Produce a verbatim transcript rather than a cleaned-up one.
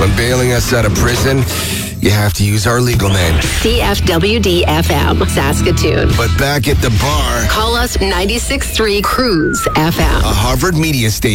when bailing us out of prison, you have to use our legal name. C F W D F M, Saskatoon. But back at the bar, Call us ninety-six point three Cruise F M. a Harvard Media Station.